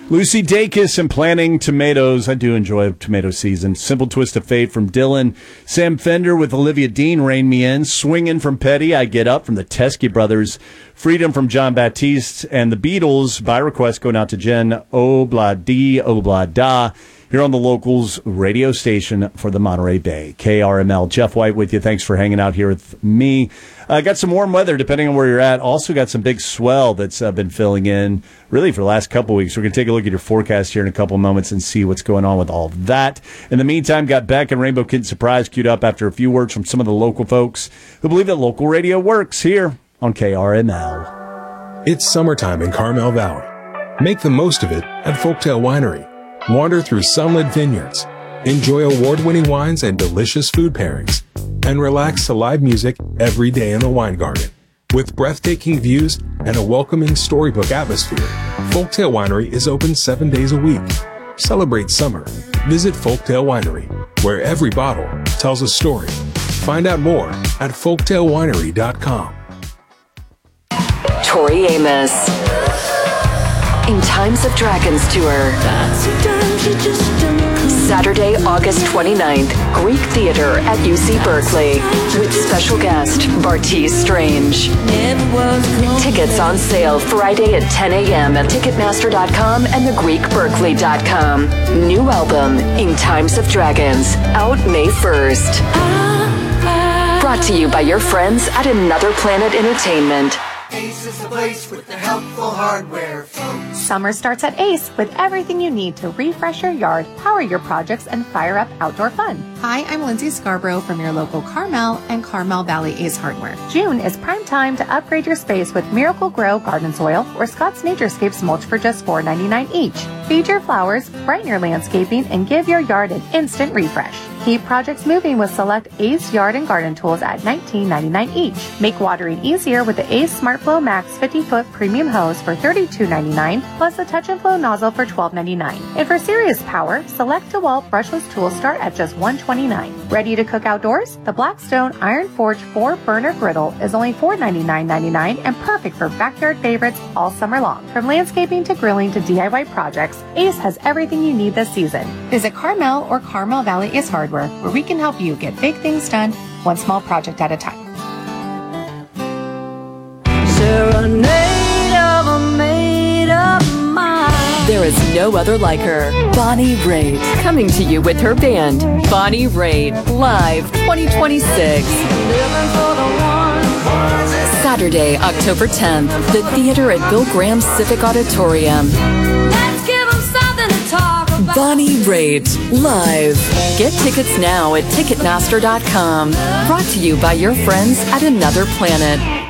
Lucy Dacus and Planting Tomatoes. I do enjoy tomato season. Simple Twist of Fate from Dylan. Sam Fender with Olivia Dean, Rain Me In. Swinging from Petty, I Get Up from the Teskey Brothers. Freedom from John Baptiste. And the Beatles, by request, going out to Jen Obla-Dee, Obla-Da, here on the Locals radio station for the Monterey Bay. KRML. Jeff White with you. Thanks for hanging out here with me. Got some warm weather, depending on where you're at. Also got some big swell that's been filling in, really, for the last couple weeks. We're going to take a look at your forecast here in a couple moments and see what's going on with all of that. In the meantime, got Beck and Rainbow Kid Surprise queued up after a few words from some of the local folks who believe that local radio works here on KRML. It's summertime in Carmel Valley. Make the most of it at Folktail Winery. Wander through sunlit vineyards, enjoy award-winning wines and delicious food pairings, and relax to live music every day in the wine garden. With breathtaking views and a welcoming storybook atmosphere, Folktail Winery is open 7 days a week. Celebrate summer. Visit Folktail Winery, where every bottle tells a story. Find out more at folktailwinery.com. Tori Amos in Times of Dragons Tour. Saturday, August 29th, Greek Theater at UC Berkeley with special guest Bartees Strange. Tickets on sale Friday at 10 a.m. at Ticketmaster.com and thegreekberkeley.com. New album, In Times of Dragons, out May 1st. Brought to you by your friends at Another Planet Entertainment. Ace is the place with the helpful hardware, folks. Summer starts at Ace with everything you need to refresh your yard, power your projects, and fire up outdoor fun. Hi, I'm Lindsay Scarborough from your local Carmel and Carmel Valley Ace Hardware. June is prime time to upgrade your space with Miracle Grow Garden Soil or Scott's Naturescapes mulch for just $4.99 each. Feed your flowers, brighten your landscaping, and give your yard an instant refresh. Keep projects moving with select Ace Yard and Garden Tools at $19.99 each. Make watering easier with the Ace SmartFlow Max 50-foot premium hose for $32.99 plus the Touch and Flow nozzle for $12.99. And for serious power, select DeWalt brushless tools start at just $129. Ready to cook outdoors? The Blackstone Iron Forge 4-burner griddle is only $499.99 and perfect for backyard favorites all summer long. From landscaping to grilling to DIY projects, Ace has everything you need this season. Visit Carmel or Carmel Valley Ace Hardware, where we can help you get big things done, one small project at a time. Serenade of a made-up mind. There is no other like her. Bonnie Raitt, coming to you with her band, Bonnie Raitt, Live 2026. Saturday, October 10th, the theater at Bill Graham Civic Auditorium. Let's give them something to talk about. Bonnie Raitt, Live. Get tickets now at Ticketmaster.com. Brought to you by your friends at Another Planet.